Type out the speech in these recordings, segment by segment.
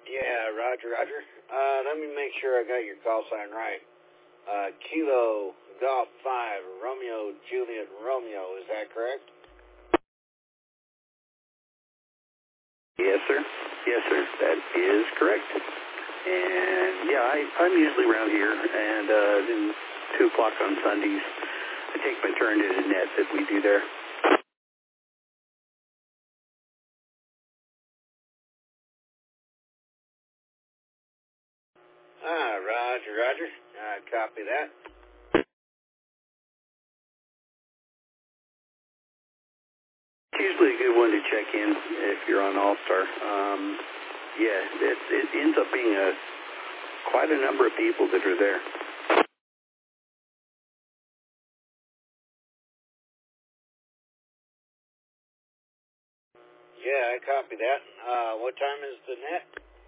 Yeah, Roger, Roger. Let me make sure I got your call sign right. Kilo Golf 5, Romeo, Juliet, Romeo, is that correct? Yes, sir. Yes, sir. That is correct. And, yeah, I'm usually around here, and then 2 o'clock on Sundays, I take my turn to the net that we do there. Roger, Roger. Copy that. It's usually a good one to check in if you're on All-Star. Yeah, it ends up being quite a number of people that are there. Yeah, I copy that. What time is the net?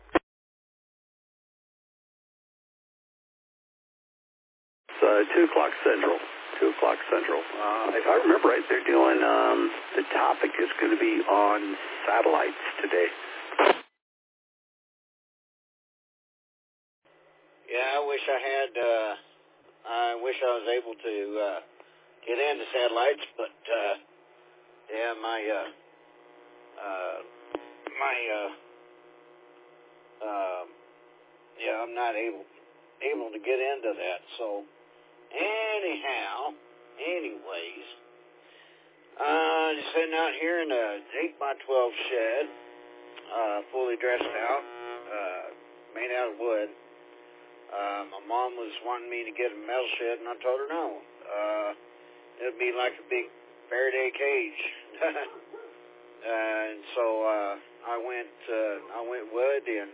It's 2 o'clock Central. 2 o'clock Central. If I remember right, they're doing, the topic is going to be on satellites today. Yeah, I wish I was able to get into satellites, but yeah, yeah, I'm not able to get into that. So anyways, just sitting out here in a 8x12 shed, fully dressed out, made out of wood. My mom was wanting me to get a metal shed, and I told her no. It'd be like a big Faraday cage. And so I went wood, and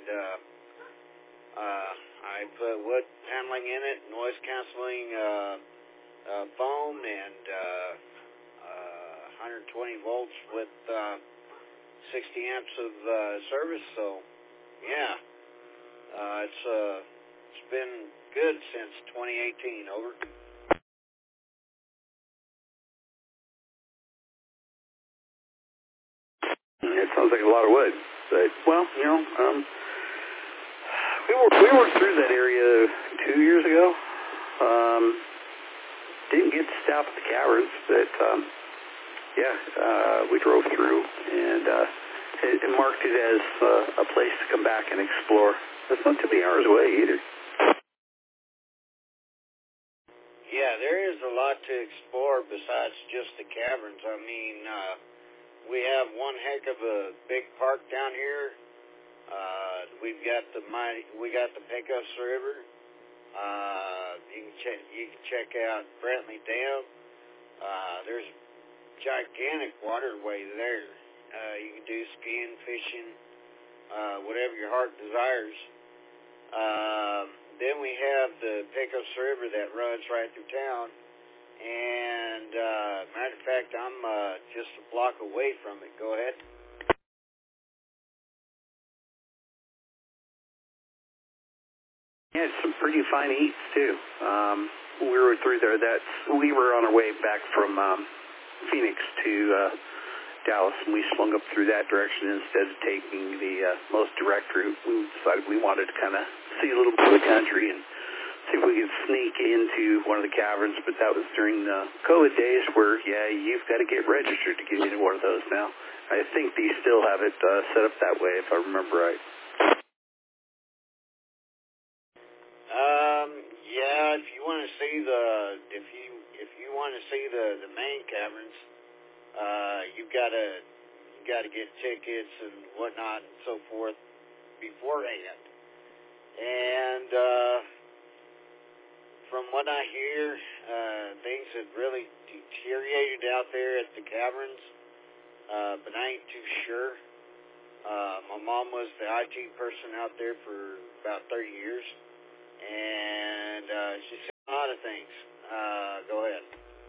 I put wood paneling in it, noise canceling foam, and 120 volts with 60 amps of service. So yeah, it's been good since 2018. Over. It sounds like a lot of wood, but well, we worked through that area 2 years ago. Didn't get to stop at the caverns, but we drove through and it marked it as a place to come back and explore. It's not too many hours away either. Yeah, there is a lot to explore besides just the caverns. I mean, we have one heck of a big park down here. We got the Pecos River. You can check out Brantley Dam. There's a gigantic waterway there. You can do skiing, fishing, whatever your heart desires. Then we have the Pecos River that runs right through town. And matter of fact, I'm just a block away from it. Go ahead. Yeah, some pretty fine eats too. We were through there. We were on our way back from Phoenix to Dallas, and we swung up through that direction instead of taking the most direct route. We decided we wanted to kind of see a little bit of the country and see if we could sneak into one of the caverns. But that was during the COVID days, where you've got to get registered to get into one of those now. I think they still have it set up that way, if I remember right. Yeah, if you want to see the main caverns, you gotta get tickets and whatnot and so forth beforehand. And from what I hear, things have really deteriorated out there at the caverns, but I ain't too sure. My mom was the IT person out there for about 30 years. And she's seen a lot of things. Go ahead.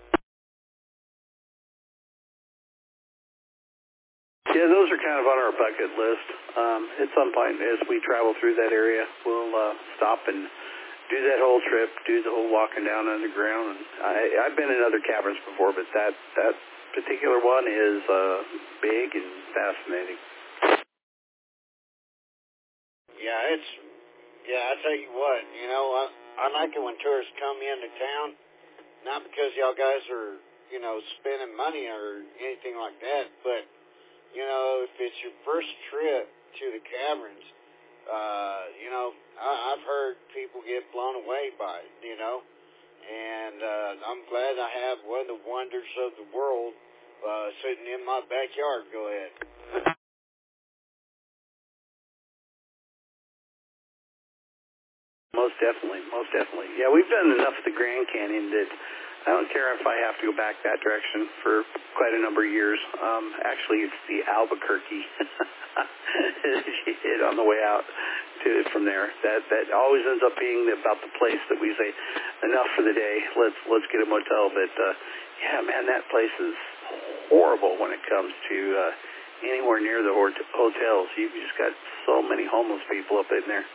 Yeah, those are kind of on our bucket list. At some point, as we travel through that area, we'll stop and do that whole trip, do the whole walking down underground. And I've been in other caverns before, but that particular one is big and fascinating. I tell you what, I like it when tourists come into town, not because y'all guys are, spending money or anything like that, but, if it's your first trip to the caverns, I've heard people get blown away by it, and I'm glad I have one of the wonders of the world sitting in my backyard. Go ahead. Most definitely. Yeah, we've done enough of the Grand Canyon that I don't care if I have to go back that direction for quite a number of years. Actually, it's the Albuquerque you hit on the way out to it from there. That always ends up being about the place that we say, enough for the day. Let's get a motel. But yeah, man, that place is horrible when it comes to anywhere near the hotels. You've just got so many homeless people up in there.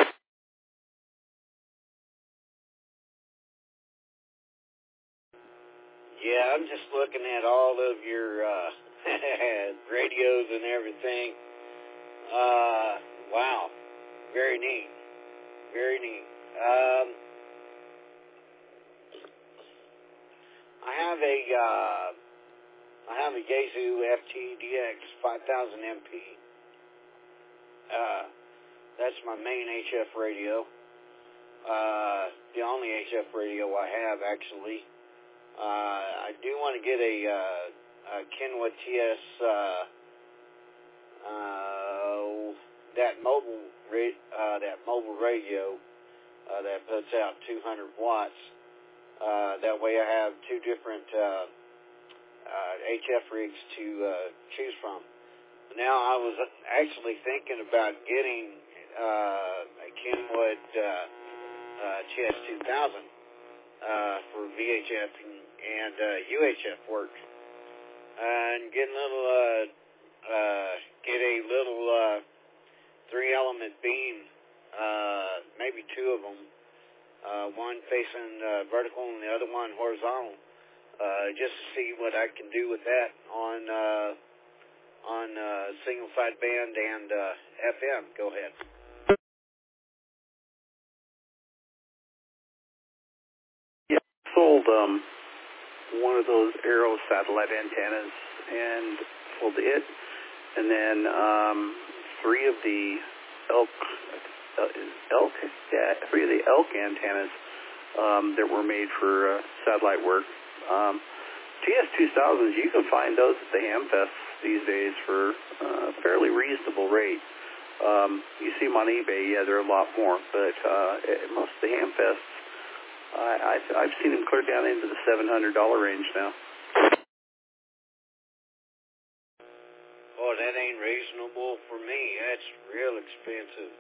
Yeah, I'm just looking at all of your radios and everything. Wow, very neat. I have a Yaesu FTDX 5000 MP. That's my main HF radio. The only HF radio I have, actually. I do want to get a Kenwood TS, that mobile radio that puts out 200 watts. That way I have two different HF rigs to choose from. Now I was actually thinking about getting a Kenwood TS 2000 for VHF and UHF work, and get a little 3-element beam, maybe two of them, one facing vertical and the other one horizontal, just to see what I can do with that on single sideband and FM. Go ahead. Yeah, sold one of those Aero satellite antennas and sold it, and then 3 of the three of the elk antennas that were made for satellite work. TS2000s, you can find those at the Hamfests these days for a fairly reasonable rate. You see them on eBay, yeah, they're a lot more, but at most of the Hamfests, I've seen them clear down into the $700 range now. Oh, that ain't reasonable for me. That's real expensive.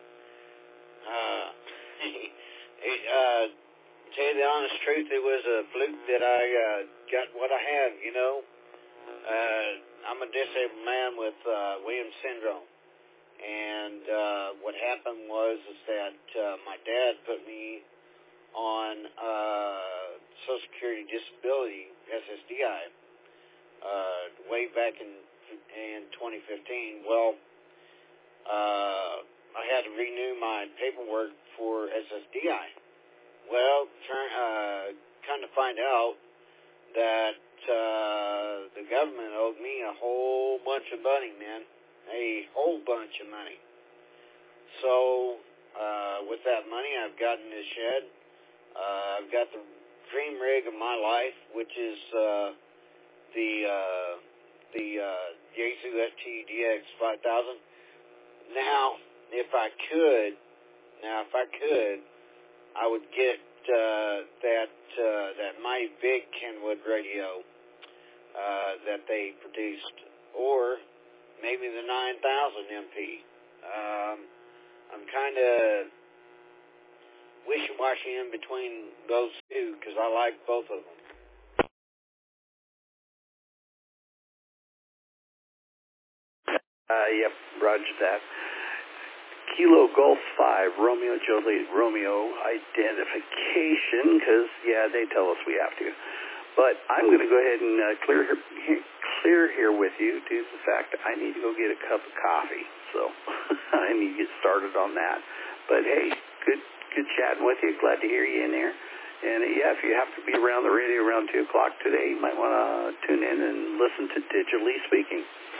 Tell you the honest truth, it was a fluke that I got what I have, I'm a disabled man with Williams syndrome. And what happened was that my dad put me on Social Security Disability, SSDI, way back in 2015. Well, I had to renew my paperwork for SSDI. Well, kind of find out that the government owed me a whole bunch of money, man. A whole bunch of money. So, with that money, I've gotten this shed. I've got the dream rig of my life, which is the Yaesu FTDX 5000. Now, if I could, I would get that mighty big Kenwood radio that they produced, or maybe the 9000 MP. I'm kind of wishy-washy in between those two because I like both of them. Yep, roger that. Kilo Golf 5, Romeo Juliet Romeo identification, because, yeah, they tell us we have to. But I'm going to go ahead and clear here with you due to the fact that I need to go get a cup of coffee. So time you get started on that. But hey, good chatting with you. Glad to hear you in there. And yeah, if you have to be around the radio around 2 o'clock today, you might want to tune in and listen to Digitally Speaking.